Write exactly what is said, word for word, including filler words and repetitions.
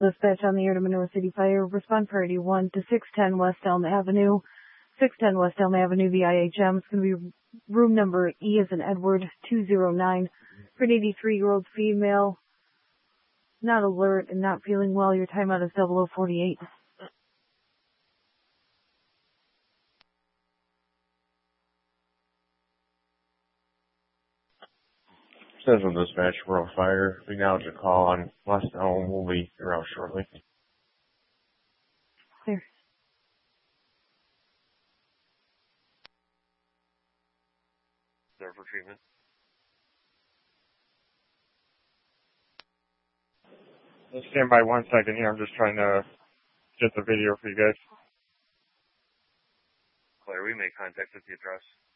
Dispatch on the air to Manila City Fire. Respond priority one to six ten West Elm Avenue. six ten West Elm Avenue, the I H M. It's going to be room number E as in Edward, two zero nine. For an eighty-three-year-old female, not alert and not feeling well. Your timeout is double oh forty-eight. Central Dispatch, we're on fire. We now have a call on West Elm. We'll be around shortly. Clear. There for treatment. Let's stand by one second here. I'm just trying to get the video for you guys. Claire, we made contact with the address.